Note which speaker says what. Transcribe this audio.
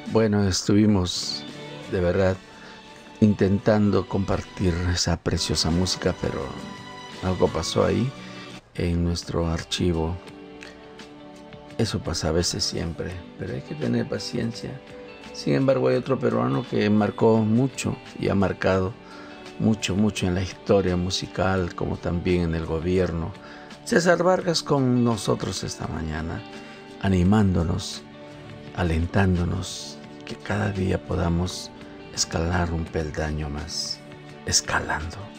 Speaker 1: Bueno, estuvimos de verdad intentando compartir esa preciosa música, pero algo pasó ahí en nuestro archivo. Eso pasa a veces siempre, pero hay que tener paciencia. Sin embargo, hay otro peruano que marcó mucho y ha marcado mucho, mucho en la historia musical, como también en el gobierno. César Vargas con nosotros esta mañana, animándonos, alentándonos, que cada día podamos escalar un peldaño más, escalando.